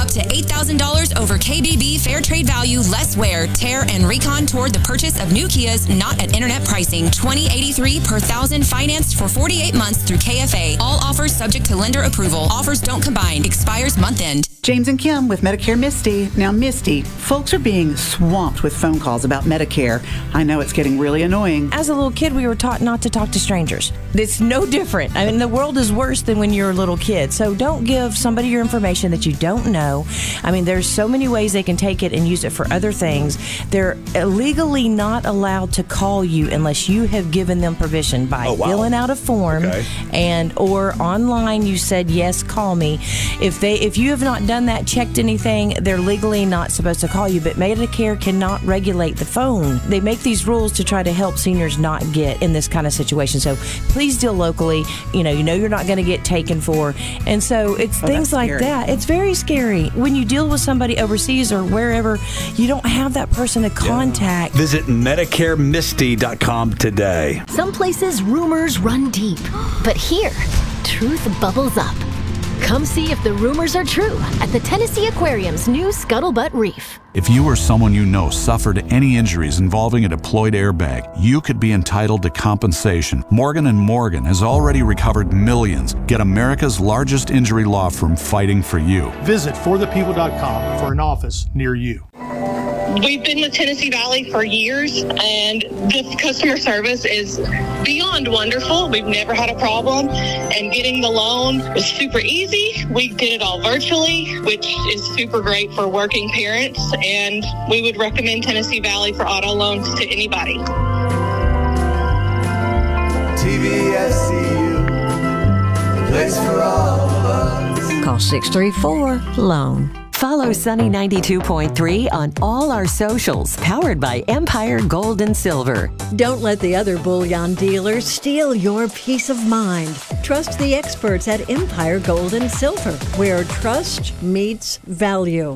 to $8,000 over KBB fair trade value, less wear, tear, and recon toward the purchase of new Kias not at internet pricing. $20.83 per thousand financed for 48 months through KFA. All offers subject to lender approval. Offers don't combine. Expires month end. James and Kim with Medicare Misty. Now, Misty, folks are being swamped with phone calls about Medicare. I know it's getting really annoying. As a little kid, we were taught not to talk to strangers. It's no different. I mean, the world is worse than when you're a little kid. So don't give somebody your information that you don't know. I mean, there's so many ways they can take it and use it for other things. They're legally not allowed to call you unless you have given them permission by filling out a form and or online you said, yes, call me. If you have not done that, checked anything, they're legally not supposed to call you. But Medicare cannot regulate the phone. They make these rules to try to help seniors not get in this kind of situation. So please deal locally. You know you're not going to get taken for. And so it's things like that. It's very scary. When you deal with somebody overseas or wherever, you don't have that person to contact. Visit MedicareMisty.com today. Some places rumors run deep, but here, truth bubbles up. Come see if the rumors are true at the Tennessee Aquarium's new Scuttlebutt Reef. If you or someone you know suffered any injuries involving a deployed airbag, you could be entitled to compensation. Morgan & Morgan has already recovered millions. Get America's largest injury law firm fighting for you. Visit forthepeople.com for an office near you. We've been with Tennessee Valley for years, and the customer service is beyond wonderful. We've never had a problem, and getting the loan was super easy. We did it all virtually, which is super great for working parents, and we would recommend Tennessee Valley for auto loans to anybody. TVSCU, the place for all of us. Call 634-LOAN. Follow Sunny 92.3 on all our socials, powered by Empire Gold and Silver. Don't let the other bullion dealers steal your peace of mind. Trust the experts at Empire Gold and Silver, where trust meets value.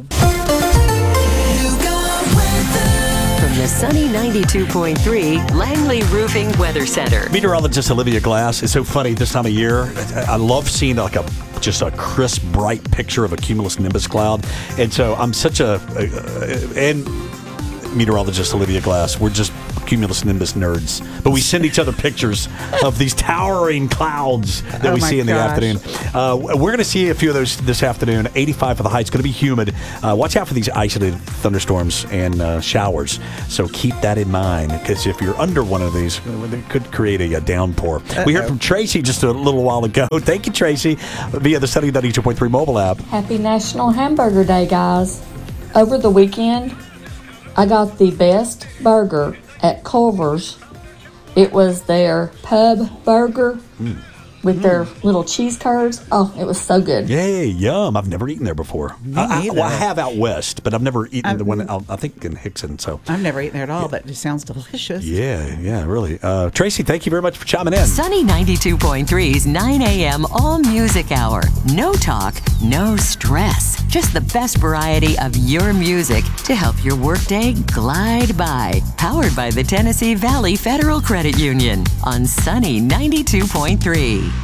From the Sunny 92.3 Langley Roofing Weather Center. Meteorologist Olivia Glass. It's so funny this time of year. I love seeing just a crisp, bright picture of a cumulus nimbus cloud. And so I'm such and meteorologist Olivia Glass, we're just cumulus nimbus nerds. But we send each other pictures of these towering clouds that we see in the afternoon. We're going to see a few of those this afternoon. 85 for the high. It's going to be humid. Watch out for these isolated thunderstorms and showers. So keep that in mind, because if you're under one of these, it could create a downpour. We heard from Tracy just a little while ago. Thank you, Tracy, via the Sunny 92.3 mobile app. Happy National Hamburger Day, guys. Over the weekend, I got the best burger at Culver's. It was their pub burger with their little cheese curds. Oh, it was so good. Yay, yum. I've never eaten there before. I have out west, but I've never eaten the one, I think, in Hickson. So I've never eaten there at all, but it sounds delicious. Yeah, really. Tracy, thank you very much for chiming in. Sunny 92.3's 9 a.m. All Music Hour. No talk, no stress. Just the best variety of your music to help your workday glide by. Powered by the Tennessee Valley Federal Credit Union on Sunny 92.3.